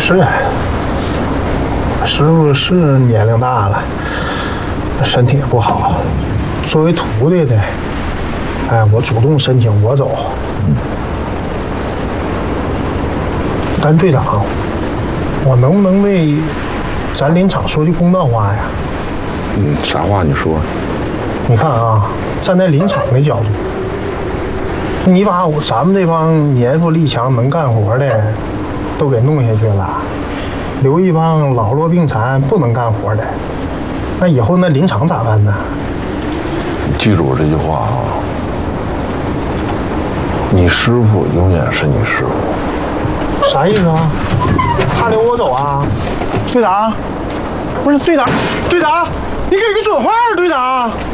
是啊，师傅是年龄大了，身体也不好。作为徒弟的，我主动申请我走。但队长，我能不能为咱林场说句公道话呀？ 啥话你说？ 你看啊，站在林场的角度，你把咱们这帮年富力强、能干活的都给弄下去了，留一帮老弱病残、不能干活的，那以后那林场咋办呢？ 你记住我这句话啊！你师傅永远是你师傅。 啥意思啊？他留我走啊？队长，不是队长，队长，你给个准话啊，队长。